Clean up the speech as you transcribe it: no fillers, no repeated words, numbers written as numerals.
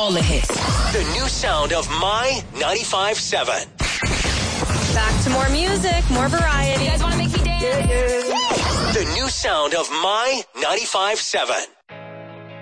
all the hits. The new sound of My 95.7. Back to more music, more variety. You guys want to make me dance? The new sound of My 95.7.